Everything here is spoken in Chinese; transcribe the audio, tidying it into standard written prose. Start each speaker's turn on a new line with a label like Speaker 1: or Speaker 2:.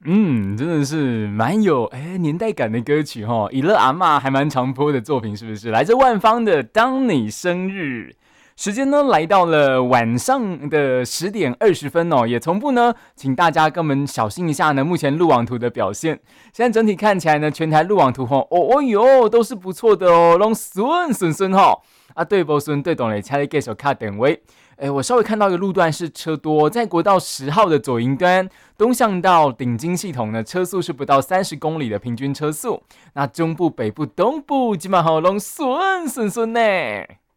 Speaker 1: 真的是蛮有年代感的歌曲哈，以乐阿嬷还蛮常播的作品，是不是？来自万芳的《当你生日》，时间呢来到了晚上的10点20分哦，也从不呢，请大家跟我们小心一下呢，目前路网图的表现。现在整体看起来呢，全台路网图哟，都是不错的哦，拢顺哈。啊，对不顺对懂嘞，才继续卡点位。我稍微看到一个路段是车多，在国道10号的左营端，东向到顶金系统呢，车速是不到30公里的平均车速。那中部、北部、东部基本上拢顺呢。